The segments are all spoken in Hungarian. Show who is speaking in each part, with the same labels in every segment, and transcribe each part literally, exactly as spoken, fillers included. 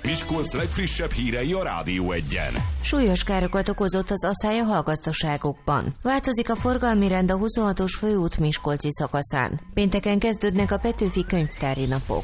Speaker 1: Miskolc legfrissebb hírei a Rádió Egyen.
Speaker 2: Súlyos károkat okozott az aszály a hallgazdaságokban. Változik a forgalmi rend a huszonhatos főút miskolci szakaszán. Pénteken kezdődnek a Petőfi könyvtári napok.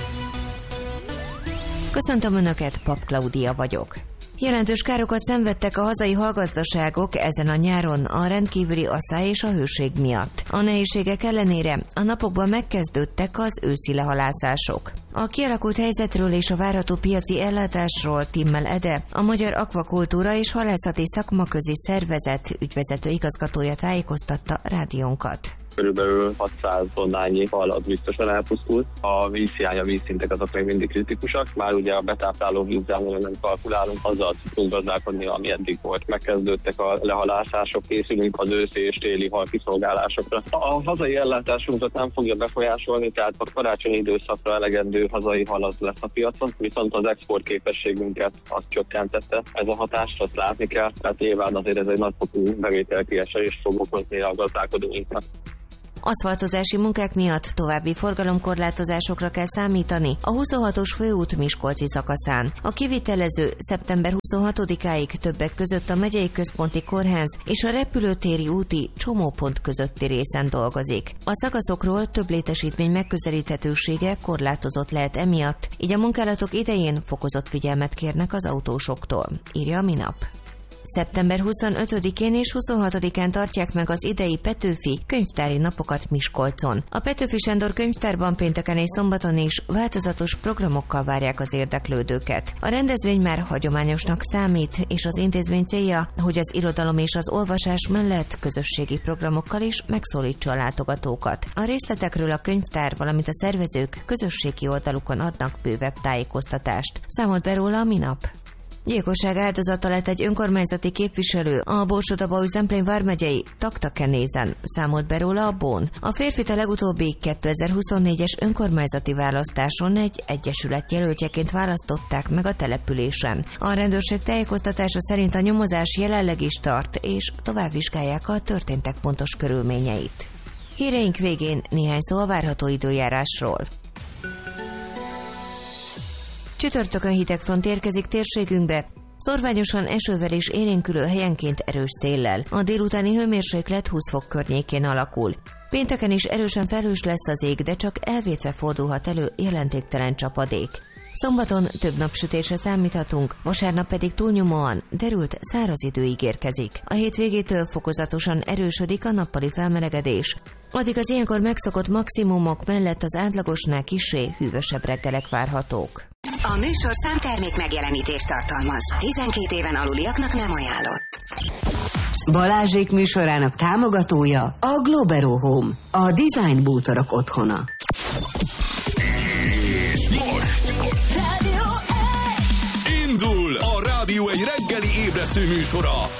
Speaker 2: Köszöntöm Önöket, Pap Klaudia vagyok. Jelentős károkat szenvedtek a hazai hallgazdaságok ezen a nyáron a rendkívüli aszály és a hőség miatt. A nehézségek ellenére a napokban megkezdődtek az őszi lehalászások. A kialakult helyzetről és a várható piaci ellátásról Timmel Ede, a Magyar Akvakultúra és Halászati Szakmaközi Szervezet ügyvezető igazgatója tájékoztatta rádiónkat.
Speaker 3: Körülbelül hatszáz tonnányi hal az biztosan elpusztult. A vízhiány, a vízszintek azok még mindig kritikusak. Már ugye a betápláló vízzel nem kalkulálunk, azzal tudunk gazdálkodni, ami eddig volt. Megkezdődtek a lehalászások, készülünk az őszi és téli hal kiszolgálásokra. A hazai ellátásunkat nem fogja befolyásolni, tehát a karácsonyi időszakra elegendő hazai hal az lesz a piacon, viszont az export képességünket azt csökkentette. Ez a hatást azt látni kell, tehát nyilván azért ez egy nagyfokú bevételkiesést fog okozni a gazdálkodóinknak.
Speaker 2: Aszfaltozási munkák miatt további forgalomkorlátozásokra kell számítani a huszonhatos főút miskolci szakaszán. A kivitelező szeptember huszonhatodikáig többek között a megyei központi kórház és a repülőtéri úti csomópont közötti részen dolgozik. A szakaszokról több létesítmény megközelíthetősége korlátozott lehet emiatt, így a munkálatok idején fokozott figyelmet kérnek az autósoktól, írja a Minap. szeptember huszonötödikén és huszonhatodikán tartják meg az idei Petőfi könyvtári napokat Miskolcon. A Petőfi Sándor könyvtárban pénteken és szombaton is változatos programokkal várják az érdeklődőket. A rendezvény már hagyományosnak számít, és az intézmény célja, hogy az irodalom és az olvasás mellett közösségi programokkal is megszólítsa a látogatókat. A részletekről a könyvtár, valamint a szervezők közösségi oldalukon adnak bővebb tájékoztatást. Számolt be róla a Minap. Gyilkosság áldozata lett egy önkormányzati képviselő, a Borsod-Abaúj-Zemplén vármegyei Taktakenézen, számolt be róla a Bón. A férfit a legutóbbi kétezer-huszonnégyes önkormányzati választáson egy egyesület jelöltjeként választották meg a településen. A rendőrség tájékoztatása szerint a nyomozás jelenleg is tart, és tovább vizsgálják a történtek pontos körülményeit. Híreink végén néhány szó a várható időjárásról. Csütörtökön hideg front érkezik térségünkbe, szorványosan esővel és élénkülő helyenként erős széllel. A délutáni hőmérséklet húsz fok környékén alakul. Pénteken is erősen felhős lesz az ég, de csak elvétve fordulhat elő jelentéktelen csapadék. Szombaton több napsütésre számíthatunk, vasárnap pedig túlnyomóan derült száraz idő ígérkezik. A hétvégétől fokozatosan erősödik a nappali felmelegedés. Addig az ilyenkor megszokott maximumok mellett az átlagosnál kissé hűvösebb reggelek várhatók.
Speaker 4: A műsor számtermék megjelenítést tartalmaz. tizenkét éven aluliaknak nem ajánlott.
Speaker 5: Balázsék műsorának támogatója a Globero Home, a design bútorok otthona.
Speaker 1: És most
Speaker 4: Rádió egy!
Speaker 1: indul a Rádió egy reggeli ébresztő műsora.